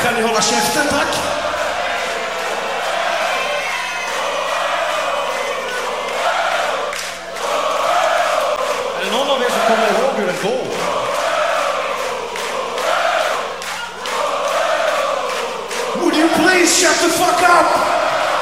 Kan ni hålla käften, tack? Är det någon av er som kommer ihåg hur den går? Would you please shut the fuck up?